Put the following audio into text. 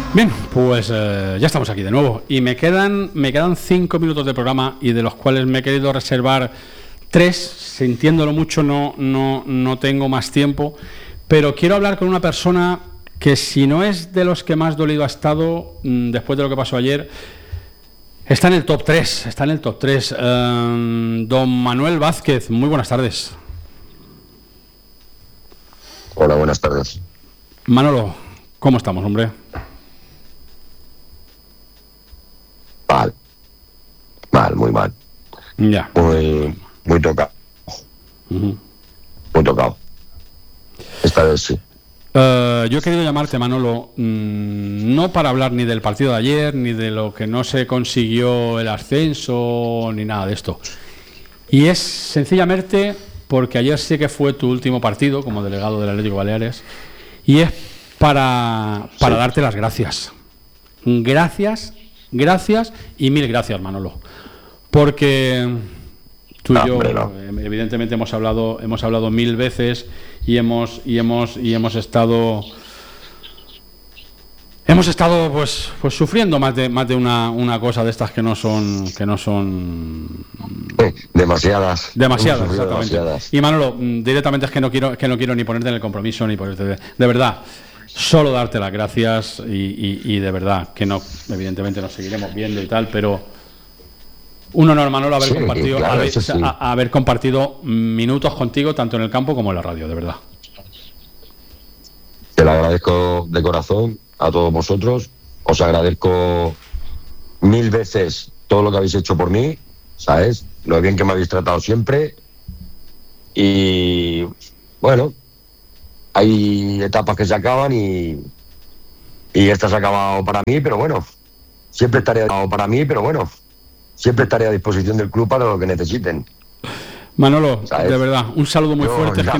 Bien, pues ya estamos aquí de nuevo y me quedan 5 minutos de programa y de los cuales me he querido reservar 3, sintiéndolo mucho no tengo más tiempo, pero quiero hablar con una persona que si no es de los que más dolido ha estado después de lo que pasó ayer, está en el top 3, don Manuel Vázquez, muy buenas tardes. Hola, buenas tardes. Manolo, ¿cómo estamos, hombre? Mal, muy mal. Ya. Muy tocado. Uh-huh. Muy tocado. Esta vez sí. Yo he querido llamarte, Manolo, no para hablar ni del partido de ayer, ni de lo que no se consiguió el ascenso, ni nada de esto. Y es sencillamente porque ayer sí que fue tu último partido como delegado del Atlético Baleares, y es para darte las gracias. Gracias y mil gracias, Manolo. Porque tú y yo, evidentemente, hemos hablado 1000 veces y hemos estado pues sufriendo más de una cosa de estas que no son demasiadas, exactamente. Demasiadas. Y Manolo, directamente es que no quiero ni ponerte en el compromiso ni ponerte de verdad. Solo darte las gracias y de verdad que no, evidentemente nos seguiremos viendo y tal, pero un honor, Manolo, haber compartido minutos contigo tanto en el campo como en la radio, de verdad. Te lo agradezco de corazón a todos vosotros. Os agradezco 1000 veces todo lo que habéis hecho por mí, ¿sabes? Lo bien que me habéis tratado siempre. Y bueno, hay etapas que se acaban y esta se ha acabado para mí, pero bueno, siempre estaré a disposición del club para lo que necesiten. Manolo, ¿sabes? de verdad, un saludo muy fuerte.